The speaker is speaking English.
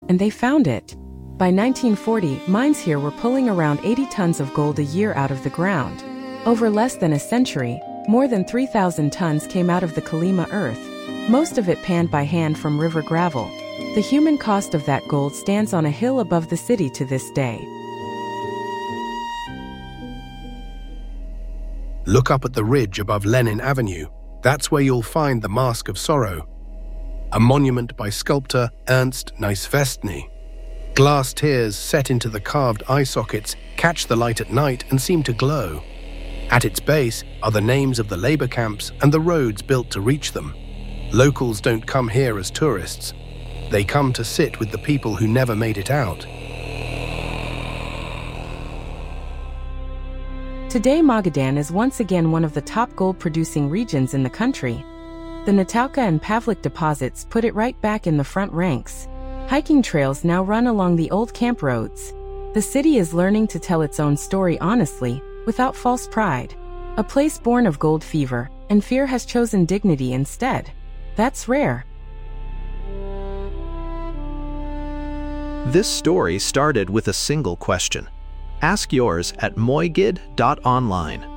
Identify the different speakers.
Speaker 1: and they found it. By 1940, mines here were pulling around 80 tons of gold a year out of the ground. Over less than a century, more than 3,000 tons came out of the Colima earth, most of it panned by hand from river gravel. The human cost of that gold stands on a hill above the city to this day.
Speaker 2: Look up at the ridge above Lenin Avenue. That's where you'll find the Mask of Sorrow, a monument by sculptor Ernst Neisvestny. Glass tears set into the carved eye sockets catch the light at night and seem to glow. At its base are the names of the labor camps and the roads built to reach them. Locals don't come here as tourists. They come to sit with the people who never made it out.
Speaker 1: Today, Magadan is once again one of the top gold-producing regions in the country. The Natalka and Pavlik deposits put it right back in the front ranks. Hiking trails now run along the old camp roads. The city is learning to tell its own story honestly, without false pride. A place born of gold fever, and fear has chosen dignity instead. That's rare.
Speaker 3: This story started with a single question. Ask yours at moigid.online.